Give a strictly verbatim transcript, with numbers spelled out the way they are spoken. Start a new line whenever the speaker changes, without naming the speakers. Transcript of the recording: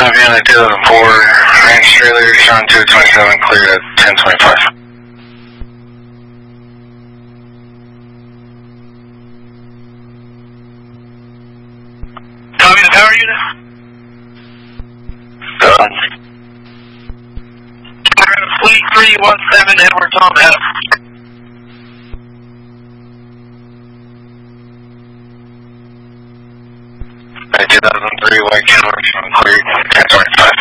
Copy on the two thousand four range trailer, Sean two twenty-seven, cleared at ten twenty-five.
Copy the power unit.
Done.
Fleet three one seven, Edward Tom Adam.
two thousand three, White Camera, Sean cleared.